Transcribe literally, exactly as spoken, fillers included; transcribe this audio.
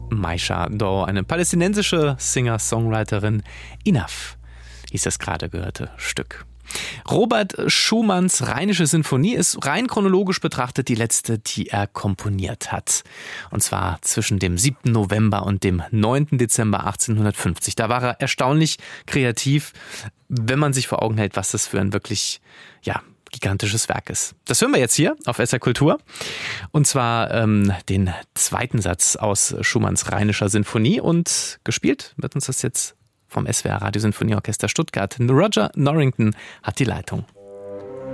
Maisha Do, eine palästinensische Singer-Songwriterin. Enough hieß das gerade gehörte Stück. Robert Schumanns Rheinische Sinfonie ist rein chronologisch betrachtet die letzte, die er komponiert hat. Und zwar zwischen dem siebten November und dem neunten Dezember achtzehnhundertfünfzig. Da war er erstaunlich kreativ, wenn man sich vor Augen hält, was das für ein wirklich, ja, gigantisches Werk ist. Das hören wir jetzt hier auf S R Kultur. Und zwar ähm, den zweiten Satz aus Schumanns Rheinischer Sinfonie. Und gespielt wird uns das jetzt vom S W R Radiosinfonieorchester Stuttgart. Roger Norrington hat die Leitung.